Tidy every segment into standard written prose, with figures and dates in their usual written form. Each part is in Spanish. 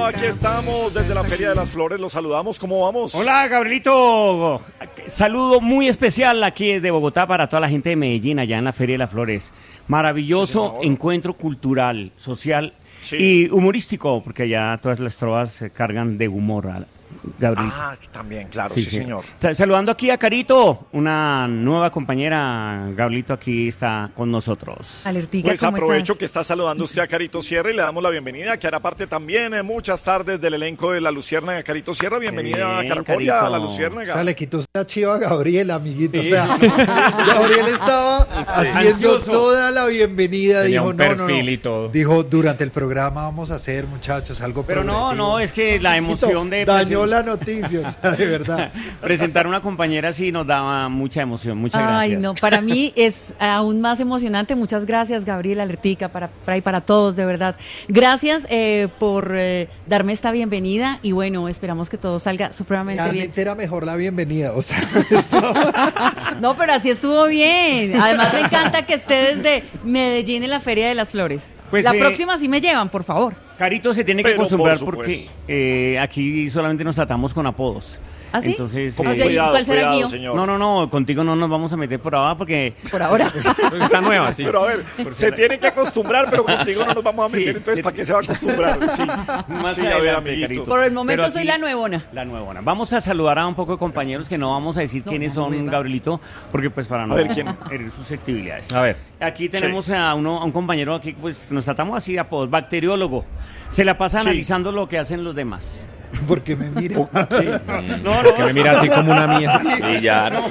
aquí estamos desde la Feria de las Flores, los saludamos, ¿cómo vamos? Hola, Gabrielito, saludo muy especial aquí desde Bogotá para toda la gente de Medellín, allá en la Feria de las Flores. Maravilloso encuentro cultural, social y humorístico, porque allá todas las trovas se cargan de humor, Gabriel. Ah, también, claro, sí, señor. Saludando aquí a Carito, una nueva compañera, Gabrielito, aquí está con nosotros. Alertica, Pues ¿cómo aprovecho estás? que está saludando usted a Carito Sierra y le damos la bienvenida, que hará parte también en muchas tardes del elenco de La Luciérnaga. Carito Sierra, bienvenida a Caracolia, a La Luciérnaga. O sea, le quitó la chiva a Gabriel, amiguito. O sea, Gabriel estaba haciendo Ansioso. toda la bienvenida. Tenía Dijo, un no. perfil y todo. Dijo, durante el programa vamos a hacer, muchachos, algo Pero progresivo. es que la emoción de Dañó la noticia, o sea, de verdad. presentar una compañera sí nos daba mucha emoción. Muchas gracias. Ay, no, para mí es aún más emocionante. Muchas gracias, Gabriel, Alertica, para todos, de verdad. Gracias por darme esta bienvenida y bueno, esperamos que todo salga supremamente bien. Realmente era mejor la bienvenida, o sea, No, pero así estuvo bien. Además me encanta que esté desde Medellín en la Feria de las Flores. Pues, la próxima sí me llevan, por favor. Carito se tiene que Pero, acostumbrar por porque aquí solamente nos tratamos con apodos. ¿Ah, sí? Entonces, O sea, ¿y Cuidado, cuál será el cuidado, mío? señor. no, contigo no nos vamos a meter por abajo porque Por ahora. Está nueva, sí. Pero a ver, se tiene que acostumbrar, pero contigo no nos vamos a meter, Sí. entonces ¿para qué se va a acostumbrar? Sí, más sí, a ver, adelante, amiguito. Carito. Por el momento Pero soy aquí- la nuevona. La nuevona. Vamos a saludar a un poco de compañeros que no vamos a decir quiénes son, nueva. Gabrielito, porque pues para no ver, ¿quién? herir susceptibilidades. A ver. Aquí tenemos a un compañero aquí, pues nos tratamos así de apodos, bacteriólogo. Se la pasa Sí. analizando lo que hacen los demás. porque me mira. Que me mira así como una mía. Y ya. No.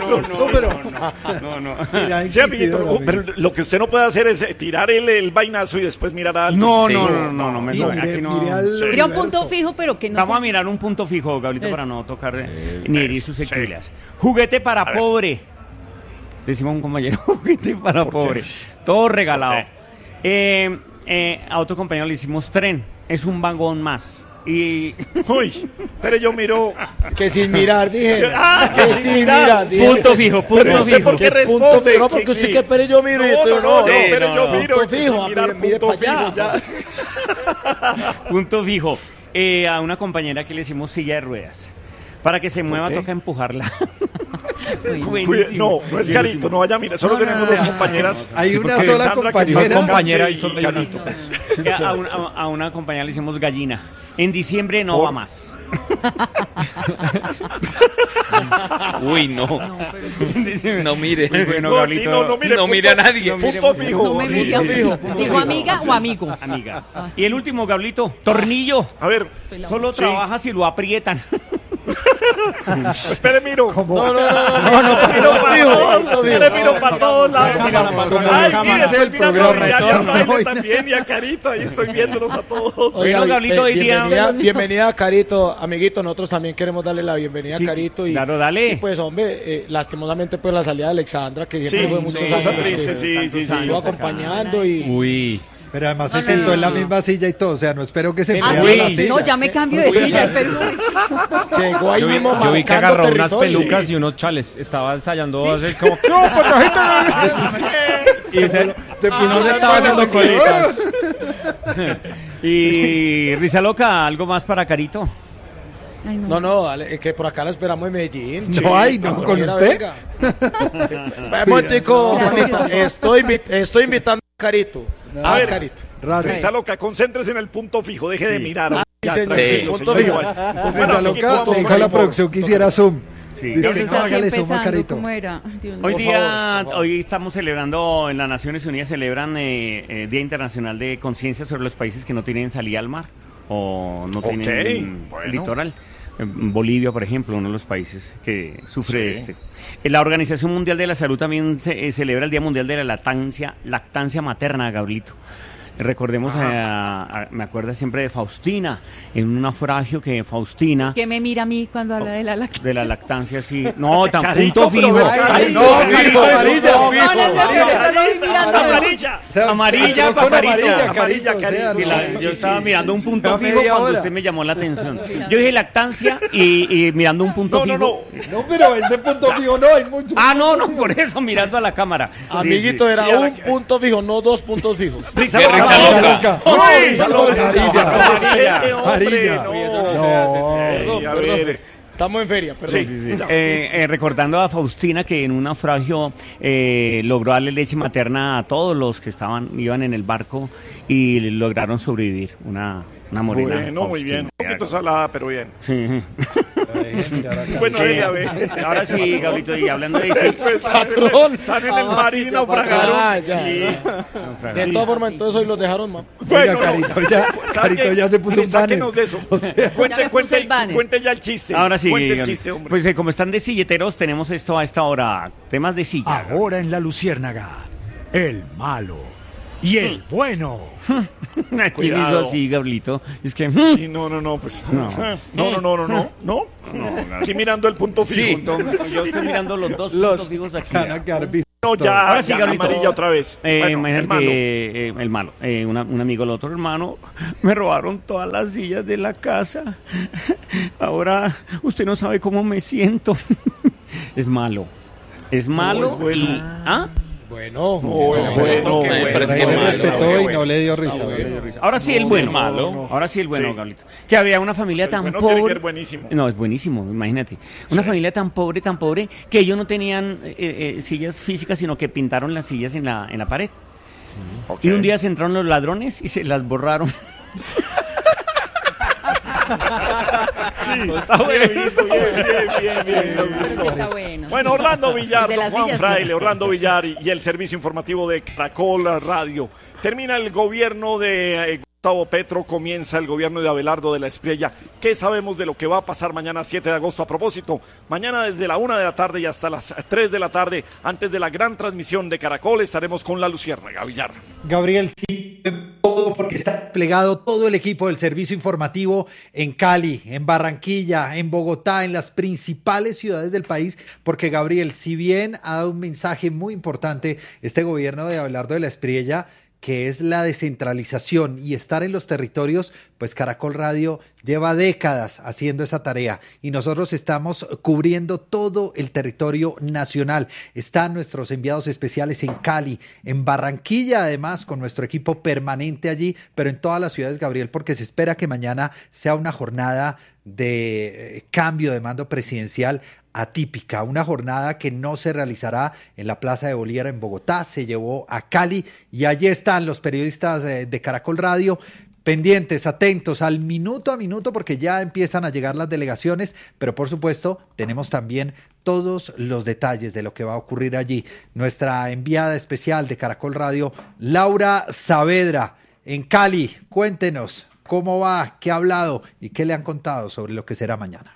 Mira, Sí, amiguito, inquisidor, pero lo que usted no puede hacer es tirar el vainazo y después mirar a alguien. No, Sí. no, Y mejor, mire, aquí no. mire al Sería un universo. punto fijo, pero que no Vamos sé. a mirar un punto fijo, Gabrielito, Eso. para no tocar ni herir susceptibilidades. Juguete para pobre. Decimos un compañero, juguete para pobre. Todo regalado. A otro compañero le hicimos tren. Es un vagón más. Y Uy, pero yo miro. Que sin mirar, dije. Ah, que sin mirar. dije. punto fijo, Pero punto no sé fijo. por qué ¿Qué punto responde. fijo? No, porque usted que pero yo miro y No, estoy no, Sí, pero yo no. miro. Punto que fijo, sin mirar, mire punto para allá. fijo, ya. Punto fijo. A una compañera que le hicimos silla de ruedas. Para que se mueva qué? toca empujarla. No es Carito, no vaya a mirar. Solo tenemos dos compañeras. Hay una porque sola Sandra, que compañera. descanse, Compañera y y solo hay Carito, pues. A una compañera le hicimos gallina. En diciembre no va más. Uy, no. No mire. Muy bueno, No, Gabrielito. aquí no mire, No mire a nadie. Punto fijo. No me Sí, mire a sí, fijo. sí. ¿Dijo amiga o amigo? Amiga. Y el último, Gablito, tornillo. A ver, Solo Sí. trabaja si lo aprietan. espere, miro. Como, Mire, miro para todos lados. como Ay, la mire, cámara estoy del mirando programa. a Yaya No, Fraile no. también y a Carito. Ahí estoy viéndolos a todos. Bueno, Gablito, hoy día- bienvenida a Carito, amiguito. Nosotros también queremos darle la bienvenida Sí, a Carito. Y, claro, dale. y pues, hombre, lastimosamente, pues la salida de Alexandra, que siempre Sí, fue muchos sí, años. cosa que triste, sí, nos sí, sí. estuvo acompañando y. Uy. pero además se sentó en la misma silla y todo, o sea, no espero que se Ah, pierda sí, la silla. no, ya me cambio de silla, espera un momento. Llegó ahí mismo Yo vi que marcando agarró unas territorio. pelucas y unos chales. Estaba ensayando hacer como. ¡No, patojito! Y se no le estaba haciendo colitas. Y Risa Loca, ¿algo más para Carito? Ay, no. No, dale, que por acá la esperamos en Medellín. No hay, no, con Mira, usted. venga. Momentico, Juanita, estoy invitando a Carito. A ver. Carito. Raro. Risa loca, concéntrese en el punto fijo, deje de mirar. Ya, señor. tranquilo, Punto señor. fijo. Risa loca, vamos, me dijo a la por producción que hiciera zoom. Sí. Dice Eso que es no, así hágale zoom a empezando, Carito. ¿cómo era? Ay, Dios mío. Hoy Por día, favor, por favor. hoy estamos celebrando en las Naciones Unidas, celebran Día Internacional de Conciencia sobre los países que no tienen salida al mar o no tienen bueno. litoral. Bolivia, por ejemplo, uno de los países que sufre La Organización Mundial de la Salud también celebra el Día Mundial de la Lactancia Materna, Gabrielito. Recordemos, me acuerdo siempre de Faustina, en un naufragio que Faustina, ¿Qué me mira a mí cuando habla de la lactancia? de la lactancia, sí. No, tan Carito, punto pero fijo. ve, Carito, No, Carito, amarilla. No, no, yo estoy mirando. Amarilla. O sea, Amarilla, entró con paparito. amarilla, Amarilla, Carito, o sea, Carito. no. Sí, yo estaba mirando un punto Está fijo media cuando hora. usted me llamó la atención. Yo dije lactancia y mirando un punto No, no, fijo. no. No, pero ese punto fijo no, hay mucho. Ah, no, por eso, mirando a la cámara. Sí, Amiguito, sí. era Sí, a la un punto fijo, no dos puntos fijos. Risa Risa loca. Risa loca. Amarilla. Perdón, A ver. Estamos en feria, perdón. Recordando a Faustina que en un naufragio logró darle leche materna a todos los que iban en el barco y lograron sobrevivir. Una morena. Bueno, muy Faustina. bien. Un poquito salada, pero bien. Sí. Bueno, dele a ver. Ahora sí, Gabrielito, y hablando de sí. Pues, Patrón. Están en el mar y naufragaron. Ya. Sí. De todas formas, entonces hoy los dejaron más. Oiga, Carito ya se puso un banner. Sáquenos de eso. Ya me puse el banner. Cuente ya el chiste. Ahora sí, Cuente el Gabriel. chiste, hombre. Pues como están de silleteros, tenemos esto a esta hora. Temas de silla. Ahora en La Luciérnaga, el malo y el bueno. ¿Quién Cuidado. hizo así, Gabrielito? Es que... Sí, no, pues. No. No. Aquí mirando el punto fijo. Sí, yo estoy mirando los dos puntos fijos aquí. Van a quedar vistos. No, ya, Ahora sí, ya, Gabrielito. amarilla otra vez. Bueno, Imagínate hermano. que el malo, un amigo del otro hermano, me robaron todas las sillas de la casa. Ahora usted no sabe cómo me siento. Es malo. Es malo. es bueno. y- ¿Ah? Bueno, bueno, qué me parece Ahí que le es malo, respetó qué y bueno. no le dio risa. Ahora sí el bueno. malo. Ahora sí el bueno, Sí. Gabrielito. Que había una familia tan bueno tiene que pobre. ser buenísimo. No, es buenísimo, imagínate. Una familia tan pobre, que ellos no tenían sillas físicas, sino que pintaron las sillas en la pared. Ok. Y un día se entraron los ladrones y se las borraron. Sí, está bueno. Bien. me gustó. Está bueno. Bueno, Orlando Villar, De don las Juan sillas, Fraile, sí. Orlando Villar y el servicio informativo de Caracol Radio. Termina el gobierno de Gustavo Petro, comienza el gobierno de Abelardo de la Espriella. ¿Qué sabemos de lo que va a pasar mañana 7 de agosto? A propósito, mañana desde la 1 de la tarde y hasta las 3 de la tarde, antes de la gran transmisión de Caracol, estaremos con la Luciérnaga Villar. Gabriel, sí, todo porque está desplegado todo el equipo del servicio informativo en Cali, en Barranquilla, en Bogotá, en las principales ciudades del país, porque Gabriel, si bien ha dado un mensaje muy importante este gobierno de Abelardo de la Espriella, que es la descentralización y estar en los territorios, pues Caracol Radio lleva décadas haciendo esa tarea y nosotros estamos cubriendo todo el territorio nacional. Están nuestros enviados especiales en Cali, en Barranquilla, además, con nuestro equipo permanente allí, pero en todas las ciudades, Gabriel, porque se espera que mañana sea una jornada de cambio de mando presidencial atípica, una jornada que no se realizará en la Plaza de Bolívar en Bogotá, se llevó a Cali y allí están los periodistas de Caracol Radio pendientes, atentos al minuto a minuto porque ya empiezan a llegar las delegaciones, pero por supuesto tenemos también todos los detalles de lo que va a ocurrir allí. Nuestra enviada especial de Caracol Radio, Laura Saavedra, en Cali, cuéntenos cómo va, qué ha hablado y qué le han contado sobre lo que será mañana.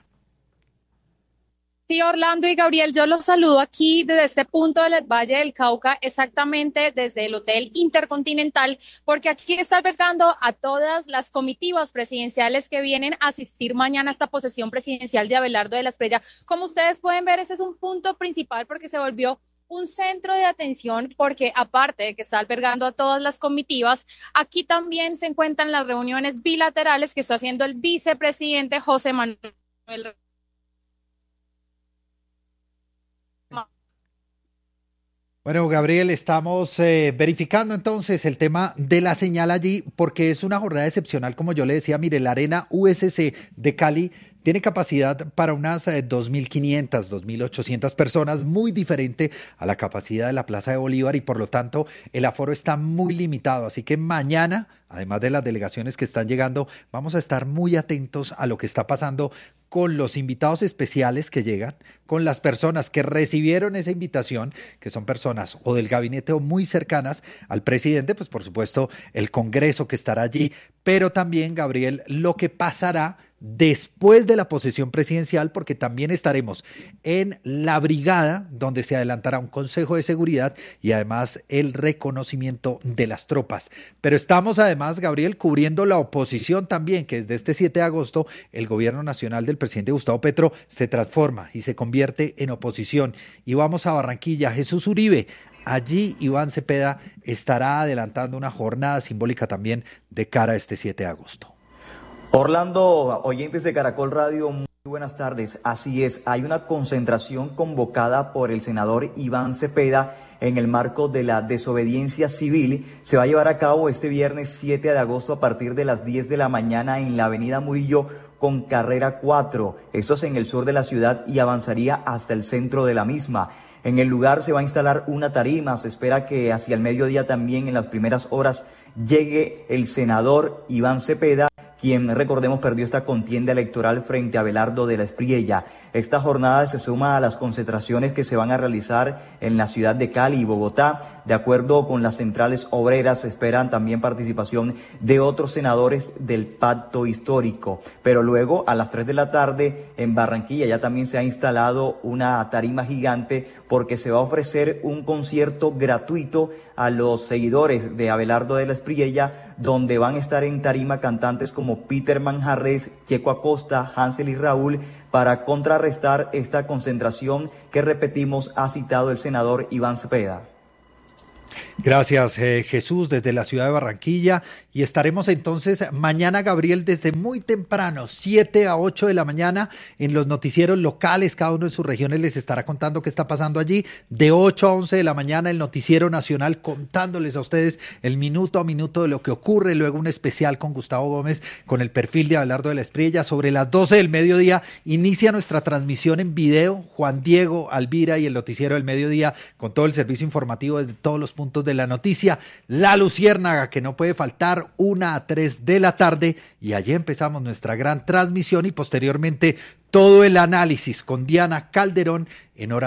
Sí, Orlando y Gabriel, yo los saludo aquí desde este punto del Valle del Cauca, exactamente desde el Hotel Intercontinental, porque aquí está albergando a todas las comitivas presidenciales que vienen a asistir mañana a esta posesión presidencial de Abelardo de la Espriella. Como ustedes pueden ver, ese es un punto principal porque se volvió un centro de atención, porque aparte de que está albergando a todas las comitivas, aquí también se encuentran las reuniones bilaterales que está haciendo el vicepresidente José Manuel. Bueno, Gabriel, estamos verificando entonces el tema de la señal allí porque es una jornada excepcional, como yo le decía. Mire, la Arena USC de Cali tiene capacidad para unas 2.500, 2.800 personas, muy diferente a la capacidad de la Plaza de Bolívar y por lo tanto el aforo está muy limitado. Así que mañana, además de las delegaciones que están llegando, vamos a estar muy atentos a lo que está pasando con los invitados especiales que llegan, con las personas que recibieron esa invitación, que son personas o del gabinete o muy cercanas al presidente, pues por supuesto el Congreso que estará allí, pero también, Gabriel, lo que pasará después de la posesión presidencial, porque también estaremos en la brigada, donde se adelantará un consejo de seguridad y además el reconocimiento de las tropas. Pero estamos además, Gabriel, cubriendo la oposición también, que desde este 7 de agosto el gobierno nacional del presidente Gustavo Petro se transforma y se convierte en oposición. Y vamos a Barranquilla, Jesús Uribe. Allí Iván Cepeda estará adelantando una jornada simbólica también de cara a este 7 de agosto. Orlando, oyentes de Caracol Radio, muy Buenas tardes, así es, hay una concentración convocada por el senador Iván Cepeda en el marco de la desobediencia civil. Se va a llevar a cabo este viernes 7 de agosto a partir de las 10 de la mañana en la avenida Murillo con carrera 4. Esto es en el sur de la ciudad y avanzaría hasta el centro de la misma. En el lugar se va a instalar una tarima. Se espera que hacia el mediodía también, en las primeras horas, llegue el senador Iván Cepeda, quien, recordemos, perdió esta contienda electoral frente a Abelardo de la Espriella. Esta jornada se suma a las concentraciones que se van a realizar en la ciudad de Cali y Bogotá. De acuerdo con las centrales obreras, se esperan también participación de otros senadores del pacto histórico. Pero luego, a las 3 de la tarde, en Barranquilla ya también se ha instalado una tarima gigante porque se va a ofrecer un concierto gratuito a los seguidores de Abelardo de la Espriella, donde van a estar en tarima cantantes como Peter Manjarres, Checo Acosta, Hansel y Raúl, para contrarrestar esta concentración que, repetimos, ha citado el senador Iván Cepeda. Gracias, Jesús, desde la ciudad de Barranquilla. Y estaremos entonces mañana, Gabriel, desde muy temprano, 7 a 8 de la mañana, en los noticieros locales. Cada uno de sus regiones les estará contando qué está pasando allí. De 8 a 11 de la mañana, el noticiero nacional contándoles a ustedes el minuto a minuto de lo que ocurre. Luego un especial con Gustavo Gómez, con el perfil de Abelardo de la Espriella. Sobre las 12 del mediodía inicia nuestra transmisión en video. Juan Diego, Alvira y el noticiero del mediodía, con todo el servicio informativo desde todos los puntos de la noticia. La Luciérnaga, que no puede faltar, 1 a 3 de la tarde, y allí empezamos nuestra gran transmisión y posteriormente todo el análisis con Diana Calderón en hora